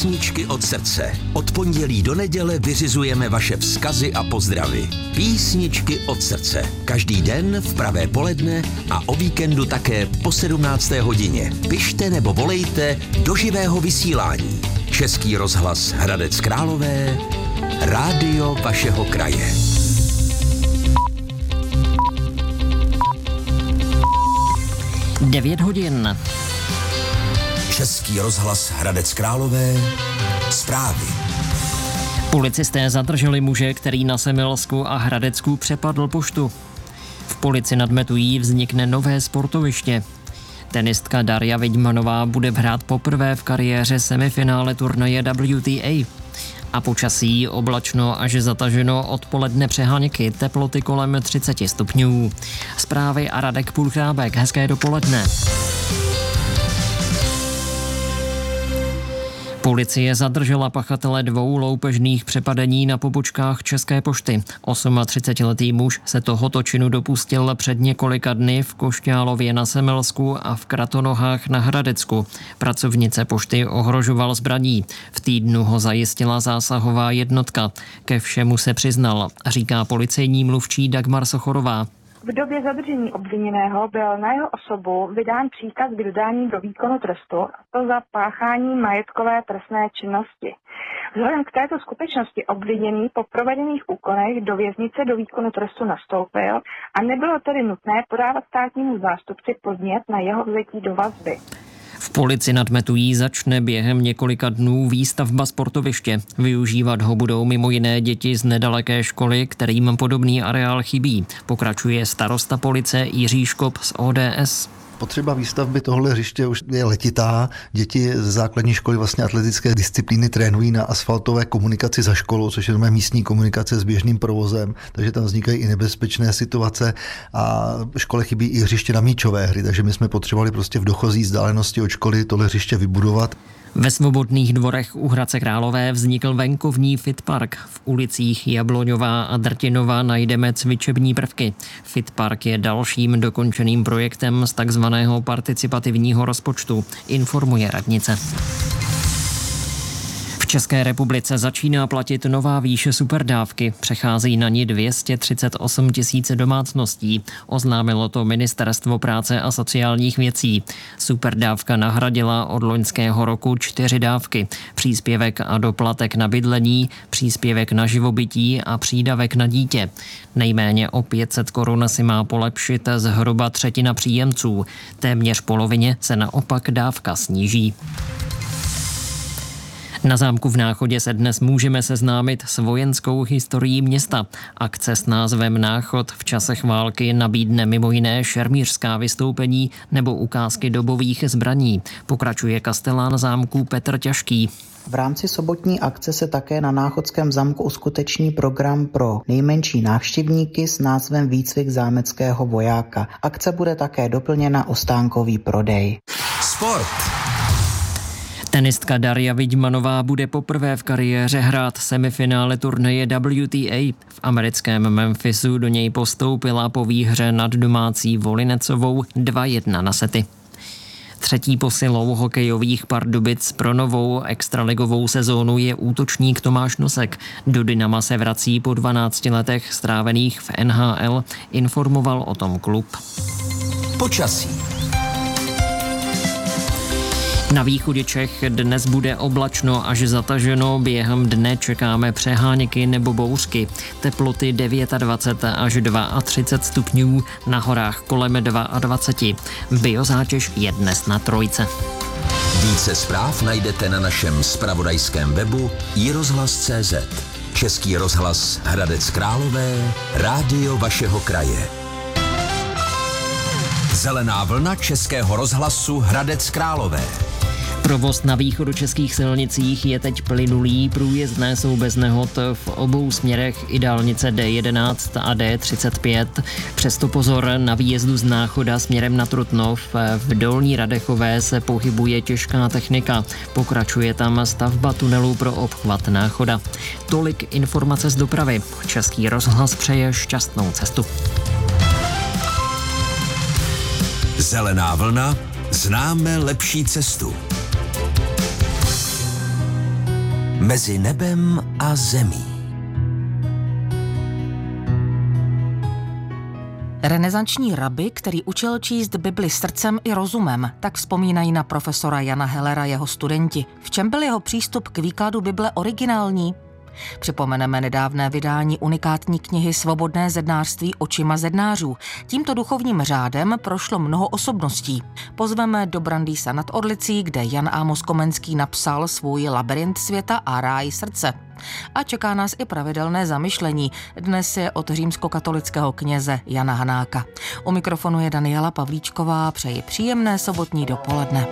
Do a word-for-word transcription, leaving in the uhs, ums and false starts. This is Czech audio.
Písničky od srdce. Od pondělí do neděle vyřizujeme vaše vzkazy a pozdravy. Písničky od srdce. Každý den v pravé poledne a o víkendu také po sedmnácté hodině. Pište nebo volejte do živého vysílání. Český rozhlas Hradec Králové, rádio vašeho kraje. devět hodin. Český rozhlas Hradec Králové, zprávy. Policisté zadrželi muže, který na Semilsku a Hradecku přepadl poštu. V Polici nad Metují vznikne nové sportoviště. Tenistka Darja Vidmanová bude hrát poprvé v kariéře semifinále turnaje W T A. A počasí oblačno až zataženo, odpoledne přeháněky, teploty kolem třicet stupňů. Zprávy a Radek Půlchrábek, hezké dopoledne. Policie zadržela pachatele dvou loupežných přepadení na pobočkách České pošty. třicetiosmiletý muž se tohoto činu dopustil před několika dny v Košťálově na Semilsku a v Kratonohách na Hradecku. Pracovnice pošty ohrožoval zbraní. V týdnu ho zajistila zásahová jednotka. Ke všemu se přiznal, říká policejní mluvčí Dagmar Sochorová. V době zadržení obviněného byl na jeho osobu vydán příkaz k dodání do výkonu trestu, a to za páchání majetkové trestné činnosti. Vzhledem k této skutečnosti obviněný po provedených úkonech do věznice do výkonu trestu nastoupil a nebylo tedy nutné podávat státnímu zástupci podnět na jeho vzetí do vazby. V Polici nad Metují začne během několika dnů výstavba sportoviště. Využívat ho budou mimo jiné děti z nedaleké školy, kterým podobný areál chybí. Pokračuje starosta Police Jiří Škop z O D S. Potřeba výstavby tohle hřiště už je letitá. Děti ze základní školy vlastně atletické disciplíny trénují na asfaltové komunikaci za školou, což je místní komunikace s běžným provozem, takže tam vznikají i nebezpečné situace a škole chybí i hřiště na míčové hry, takže my jsme potřebovali prostě v dochozí vzdálenosti od školy tohle hřiště vybudovat. Ve Svobodných dvorech u Hradce Králové vznikl venkovní fitpark. V ulicích Jabloňová a Drtinová najdeme cvičební prvky. Fitpark je dalším dokončeným projektem z takzvaného participativního rozpočtu, informuje radnice. V České republice začíná platit nová výše superdávky. Přechází na ní dvě stě třicet osm tisíc domácností. Oznámilo to Ministerstvo práce a sociálních věcí. Superdávka nahradila od loňského roku čtyři dávky. Příspěvek a doplatek na bydlení, příspěvek na živobytí a přídavek na dítě. Nejméně o pět set korun si má polepšit zhruba třetina příjemců. Téměř polovině se naopak dávka sníží. Na zámku v Náchodě se dnes můžeme seznámit s vojenskou historií města. Akce s názvem Náchod v časech války nabídne mimo jiné šermířská vystoupení nebo ukázky dobových zbraní. Pokračuje kastelán zámku Petr Těžký. V rámci sobotní akce se také na Náchodském zámku uskuteční program pro nejmenší návštěvníky s názvem Výcvik zámeckého vojáka. Akce bude také doplněna o stánkový prodej. Sport. Tenistka Darja Vidmanová bude poprvé v kariéře hrát semifinále turnaje W T A. V americkém Memphisu do něj postoupila po výhře nad domácí Volinecovou dva jedna na sety. Třetí posilou hokejových Pardubic pro novou extraligovou sezónu je útočník Tomáš Nosek. Do Dynama se vrací po dvanácti letech strávených v N H L, informoval o tom klub. Počasí. Na východě Čech dnes bude oblačno až zataženo, během dne čekáme přeháněky nebo bouřky. Teploty dvacet devět až třicet dva stupňů, na horách kolem dvacet dva. Biozátěž je dnes na trojce. Více zpráv najdete na našem zpravodajském webu i rozhlas tečka cé zet. Český rozhlas Hradec Králové, rádio vašeho kraje. Zelená vlna Českého rozhlasu Hradec Králové. Provoz na východočeských silnicích je teď plynulý, průjezdné jsou bez nehod v obou směrech i dálnice D jedenáct a D třicet pět. Přesto pozor na výjezdu z Náchoda směrem na Trutnov. V Dolní Radechové se pohybuje těžká technika. Pokračuje tam stavba tunelu pro obchvat Náchoda. Tolik informace z dopravy. Český rozhlas přeje šťastnou cestu. Zelená vlna, známe lepší cestu. Mezi nebem a zemí. Renesanční rabi, který učil číst Bibli srdcem i rozumem, tak vzpomínají na profesora Jana Hellera jeho studenti. V čem byl jeho přístup k výkladu Bible originální? Připomeneme nedávné vydání unikátní knihy Svobodné zednářství očima zednářů. Tímto duchovním řádem prošlo mnoho osobností. Pozveme do Brandýsa nad Orlicí, kde Jan Amos Komenský napsal svůj Labyrint světa a Ráj srdce. A čeká nás i pravidelné zamyšlení. Dnes je od římskokatolického kněze Jana Hanáka. U mikrofonu je Daniela Pavlíčková. Přeji příjemné sobotní dopoledne.